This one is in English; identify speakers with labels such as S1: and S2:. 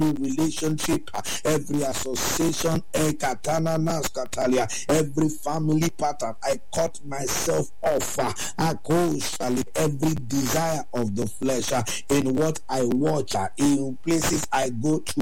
S1: relationship, every association, every family pattern, I cut myself off. Every desire of the flesh, in what I watch, in places I go to,